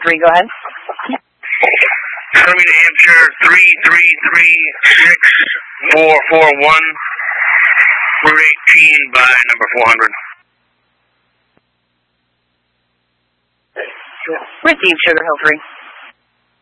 3, go ahead. Army, New Hampshire, 3336441, Route 18 by number 400. Received, Sugar Hill 3.